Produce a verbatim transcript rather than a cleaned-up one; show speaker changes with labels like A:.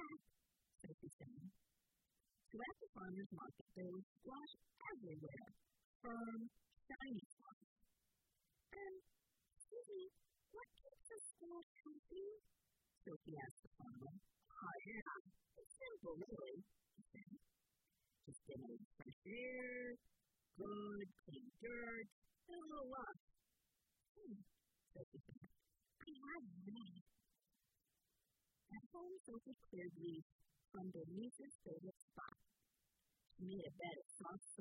A: back, Sophie said. So at the farmer's market, there was squash everywhere, firm, shiny squash. And, Susie, what keeps a squash healthy? Sophie asked the farmer. Oh, yeah, it's simple, really, he said. Just get a little fresh air, good, clean dirt, and a little love. Hmm, Sophie said. I have read. At home, Sophie cleared leaves from beneath his favorite spot. She made a bed of soft